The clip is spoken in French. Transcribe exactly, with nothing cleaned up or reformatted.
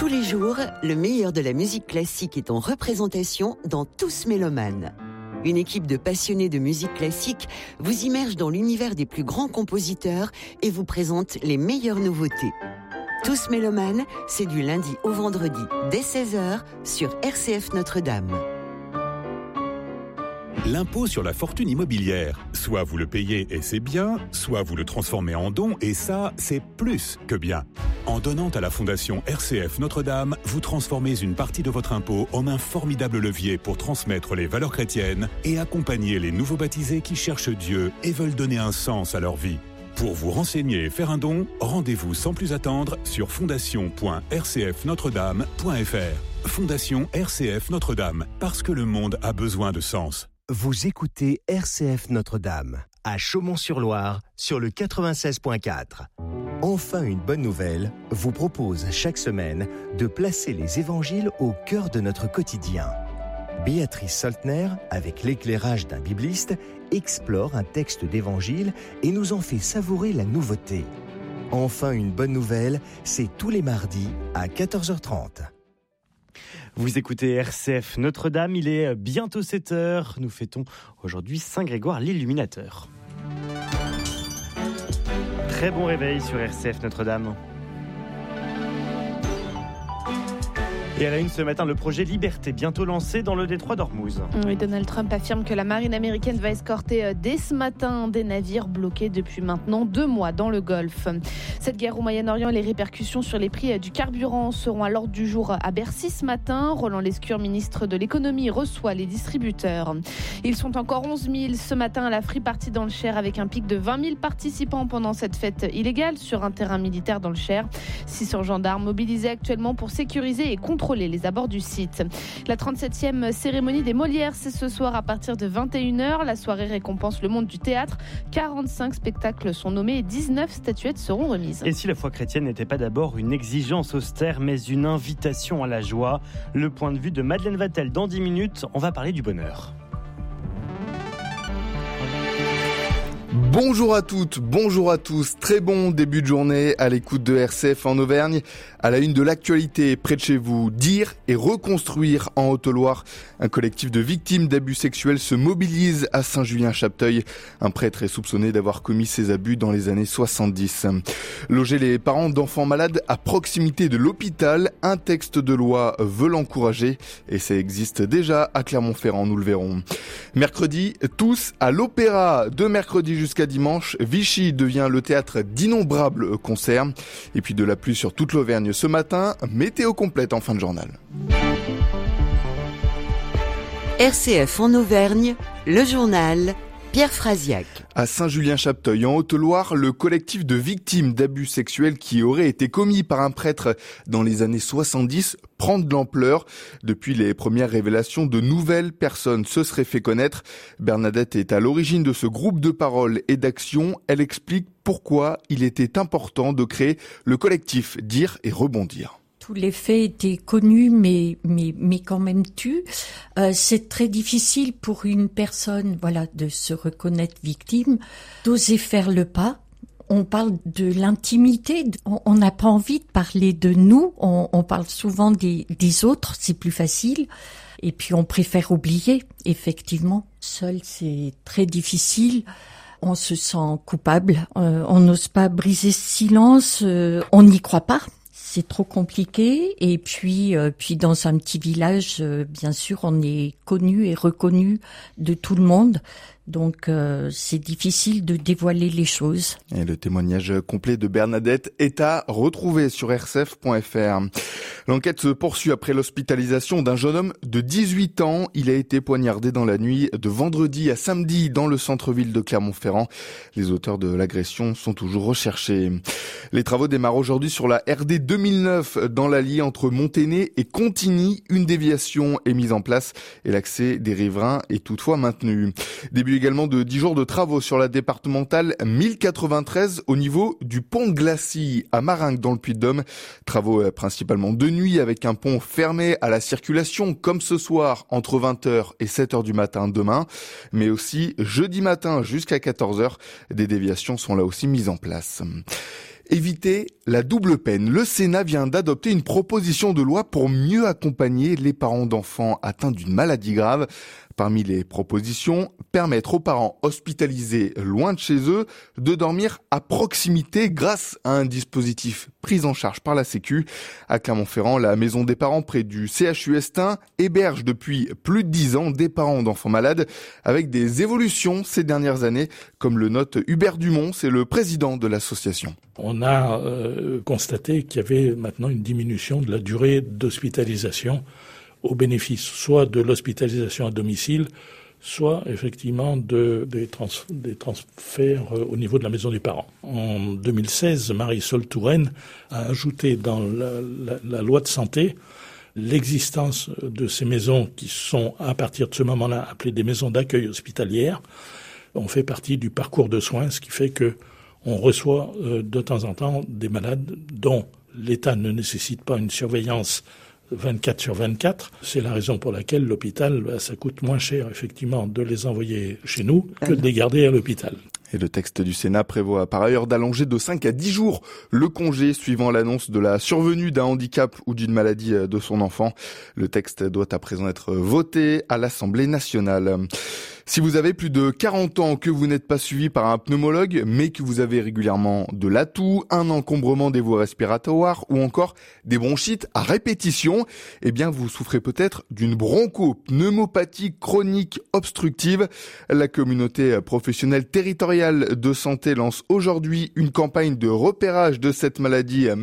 Tous les jours, le meilleur de la musique classique est en représentation dans Tous Mélomanes. Une équipe de passionnés de musique classique vous immerge dans l'univers des plus grands compositeurs et vous présente les meilleures nouveautés. Tous Mélomanes, c'est du lundi au vendredi dès seize heures sur R C F Notre-Dame. L'impôt sur la fortune immobilière. Soit vous le payez et c'est bien, soit vous le transformez en don et ça, c'est plus que bien. En donnant à la Fondation R C F Notre-Dame, vous transformez une partie de votre impôt en un formidable levier pour transmettre les valeurs chrétiennes et accompagner les nouveaux baptisés qui cherchent Dieu et veulent donner un sens à leur vie. Pour vous renseigner et faire un don, rendez-vous sans plus attendre sur fondation point r c f notre dame point f r. Fondation R C F Notre-Dame, parce que le monde a besoin de sens. Vous écoutez R C F Notre-Dame, à Chaumont-sur-Loire, sur le quatre-vingt-seize point quatre. Enfin une bonne nouvelle, vous propose chaque semaine de placer les évangiles au cœur de notre quotidien. Béatrice Soltner, avec l'éclairage d'un bibliste, explore un texte d'évangile et nous en fait savourer la nouveauté. Enfin une bonne nouvelle, c'est tous les mardis à quatorze heures trente. Vous écoutez R C F Notre-Dame, il est bientôt sept heures. Nous fêtons aujourd'hui Saint Grégoire l'Illuminateur. Très bon réveil sur R C F Notre-Dame. Et à la une ce matin, le projet Liberté, bientôt lancé dans le détroit d'Ormuz. Oui, Donald Trump affirme que la marine américaine va escorter dès ce matin des navires bloqués depuis maintenant deux mois dans le Golfe. Cette guerre au Moyen-Orient et les répercussions sur les prix du carburant seront à l'ordre du jour à Bercy ce matin. Roland Lescure, ministre de l'économie, reçoit les distributeurs. Ils sont encore onze mille ce matin à la Free Party dans le Cher, avec un pic de vingt mille participants pendant cette fête illégale sur un terrain militaire dans le Cher. six cents gendarmes mobilisés actuellement pour sécuriser et contrôler les abords du site. La trente-septième cérémonie des Molières, c'est ce soir à partir de vingt et une heures. La soirée récompense le monde du théâtre. quarante-cinq spectacles sont nommés et dix-neuf statuettes seront remises. Et si la foi chrétienne n'était pas d'abord une exigence austère, mais une invitation à la joie? Le point de vue de Madeleine Vatel dans dix minutes. On va parler du bonheur. Bonjour à toutes, bonjour à tous, très bon début de journée à l'écoute de R C F en Auvergne. À la une de l'actualité près de chez vous, Dire et reconstruire en Haute-Loire. Un collectif de victimes d'abus sexuels se mobilise à Saint-Julien-Chapteuil. Un prêtre est soupçonné d'avoir commis ces abus dans les années soixante-dix. Loger les parents d'enfants malades à proximité de l'hôpital, un texte de loi veut l'encourager et ça existe déjà à Clermont-Ferrand, nous le verrons. Mercredi, tous à l'Opéra. De mercredi jusqu'à dimanche, Vichy devient le théâtre d'innombrables concerts. Et puis de la pluie sur toute l'Auvergne ce matin, météo complète en fin de journal. R C F en Auvergne, le journal Pierre Frasiac. À Saint-Julien-Chapteuil, en Haute-Loire, le collectif de victimes d'abus sexuels qui auraient été commis par un prêtre dans les années soixante-dix prend de l'ampleur. Depuis les premières révélations, de nouvelles personnes se seraient fait connaître. Bernadette est à l'origine de ce groupe de parole et d'action. Elle explique pourquoi il était important de créer le collectif Dire et Rebondir. Tous les faits étaient connus, mais mais mais quand même tus. Euh, c'est très difficile pour une personne, voilà, de se reconnaître victime, d'oser faire le pas. On parle de l'intimité. On n'a pas envie de parler de nous. On, on parle souvent des des autres. C'est plus facile. Et puis on préfère oublier. Effectivement, seul c'est très difficile. On se sent coupable. Euh, on n'ose pas briser ce silence. Euh, on n'y croit pas. C'est trop compliqué. Et puis, euh, puis dans un petit village, euh, bien sûr, on est connu et reconnu de tout le monde. Donc, euh, c'est difficile de dévoiler les choses. Et le témoignage complet de Bernadette est à retrouver sur r c f point f r. L'enquête se poursuit après l'hospitalisation d'un jeune homme de dix-huit ans. Il a été poignardé dans la nuit de vendredi à samedi dans le centre-ville de Clermont-Ferrand. Les auteurs de l'agression sont toujours recherchés. Les travaux démarrent aujourd'hui sur la R D deux mille neuf dans l'allier entre Monténé et Contigny. Une déviation est mise en place et l'accès des riverains est toutefois maintenu. Début également de dix jours de travaux sur la départementale mille quatre-vingt-treize au niveau du pont de Glacy à Maringues dans le Puy-de-Dôme. Travaux principalement de nuit avec un pont fermé à la circulation comme ce soir entre vingt heures et sept heures du matin demain, mais aussi jeudi matin jusqu'à quatorze heures. Des déviations sont là aussi mises en place. Éviter la double peine. Le Sénat vient d'adopter une proposition de loi pour mieux accompagner les parents d'enfants atteints d'une maladie grave. Parmi les propositions, permettre aux parents hospitalisés loin de chez eux de dormir à proximité grâce à un dispositif pris en charge par la Sécu. À Clermont-Ferrand, la maison des parents près du C H U Estaing héberge depuis plus de dix ans des parents d'enfants malades avec des évolutions ces dernières années, comme le note Hubert Dumont, c'est le président de l'association. On a euh, constaté qu'il y avait maintenant une diminution de la durée d'hospitalisation au bénéfice soit de l'hospitalisation à domicile, soit effectivement de, des, trans, des transferts au niveau de la maison des parents. En deux mille seize, Marisol Touraine a ajouté dans la, la, la loi de santé l'existence de ces maisons qui sont à partir de ce moment-là appelées des maisons d'accueil hospitalières. On fait partie du parcours de soins, ce qui fait que on reçoit euh, de temps en temps des malades dont l'État ne nécessite pas une surveillance vingt-quatre sur vingt-quatre. C'est la raison pour laquelle l'hôpital, bah, ça coûte moins cher, effectivement, de les envoyer chez nous que de les garder à l'hôpital. Et le texte du Sénat prévoit par ailleurs d'allonger de cinq à dix jours le congé suivant l'annonce de la survenue d'un handicap ou d'une maladie de son enfant. Le texte doit à présent être voté à l'Assemblée nationale. Si vous avez plus de quarante ans, que vous n'êtes pas suivi par un pneumologue, mais que vous avez régulièrement de la toux, un encombrement des voies respiratoires ou encore des bronchites à répétition, eh bien vous souffrez peut-être d'une bronchopneumopathie chronique obstructive. La communauté professionnelle territoriale de santé lance aujourd'hui une campagne de repérage de cette maladie